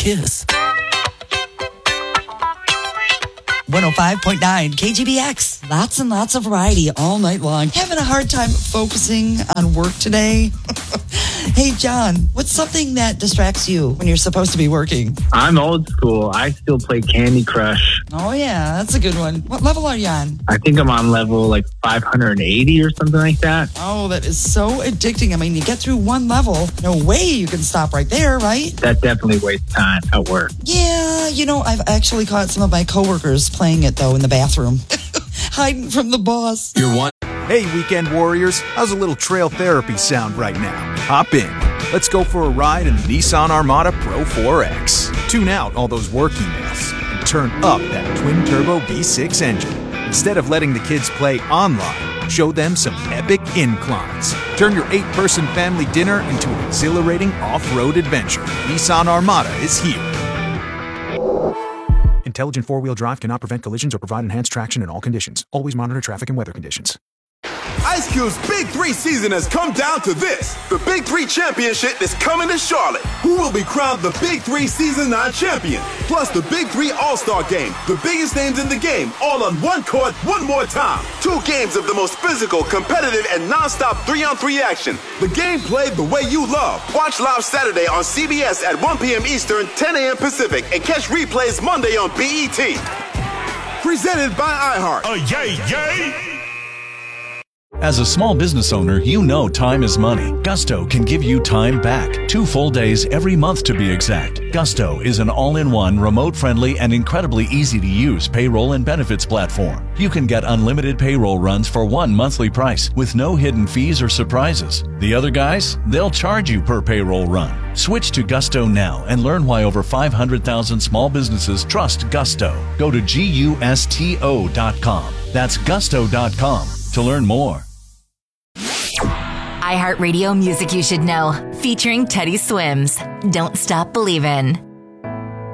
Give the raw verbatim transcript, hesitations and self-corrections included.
Kiss. one oh five point nine K G B X. Lots and lots of variety all night long. Having a hard time focusing on work today? Hey, John, what's something that distracts you when you're supposed to be working? I'm old school. I still play Candy Crush. Oh, yeah, that's a good one. What level are you on? I think I'm on level like five hundred eighty or something like that. Oh, that is so addicting. I mean, you get through one level, no way you can stop right there, right? That definitely wastes time at work. Yeah, you know, I've actually caught some of my coworkers playing it, though, in the bathroom. Hiding from the boss. You're one. Hey, weekend warriors, how's a little trail therapy sound right now? Hop in. Let's go for a ride in the Nissan Armada Pro four X. Tune out all those work emails and turn up that twin-turbo V six engine. Instead of letting the kids play online, show them some epic inclines. Turn your eight-person family dinner into an exhilarating off-road adventure. Nissan Armada is here. Intelligent four-wheel drive cannot prevent collisions or provide enhanced traction in all conditions. Always monitor traffic and weather conditions. Ice Cube's Big Three season has come down to this. The Big Three Championship is coming to Charlotte. Who will be crowned the Big Three Season nine champion? Plus the Big Three All-Star Game. The biggest names in the game, all on one court, one more time. Two games of the most physical, competitive, and non-stop three-on-three action. The game played the way you love. Watch live Saturday on C B S at one p.m. Eastern, ten a.m. Pacific, and catch replays Monday on B E T. Presented by iHeart. Oh, yay, yay! As a small business owner, you know time is money. Gusto can give you time back. Two full days every month to be exact. Gusto is an all-in-one, remote-friendly, and incredibly easy-to-use payroll and benefits platform. You can get unlimited payroll runs for one monthly price with no hidden fees or surprises. The other guys, they'll charge you per payroll run. Switch to Gusto now and learn why over five hundred thousand small businesses trust Gusto. Go to gusto dot com. That's gusto dot com to learn more. iHeartRadio Music You Should Know, featuring Teddy Swims. Don't Stop Believin'.